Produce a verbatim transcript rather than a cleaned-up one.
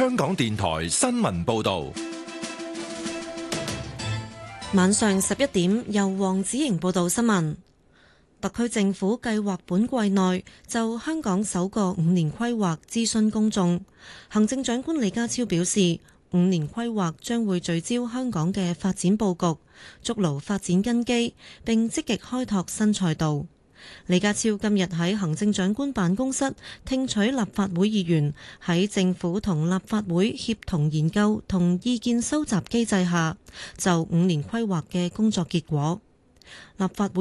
香港電台新聞報道。 晚上十一點，由黃子瑩報道新聞。特區政府計劃本季內就香港首個五年規劃諮詢公眾。行政長官李家超表示，五年規劃將會聚焦香港嘅發展佈局，築牢發展根基，並積極開拓新賽道。李家超今日喺行政長官辦公室聽取立法會議員喺政府同立法會協同研究同意見收集機制下就五年規劃嘅工作結果。立法會